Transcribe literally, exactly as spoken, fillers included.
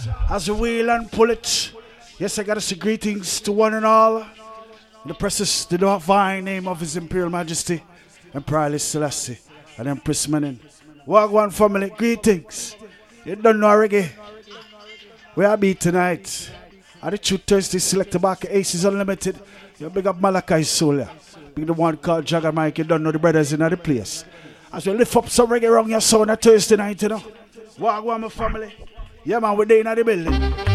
as we wheel and pull it. Yes, I gotta say greetings to one and all. In the precious, the divine name of His Imperial Majesty, Emperor Haile Selassie, and Empress Menen. Wagwan family, greetings. You don't know reggae. We are beat tonight. At the Truth Thursday Select Tobacco Aces Unlimited. You big up Malachi Soul. Big the one called Jagger Mike. You don't know the brothers in the place. As we lift up some reggae around your sound on Thursday night, you know. Wagwan my family. Yeah man, we're there in the building.